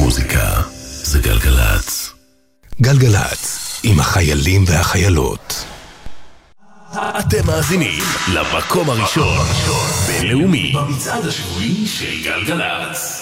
המוזיקה זה גלגלץ. גלגלץ, עם החיילים והחיילות. אתם מאזינים למקום הראשון בינלאומי במצעד השבועי של גלגלץ.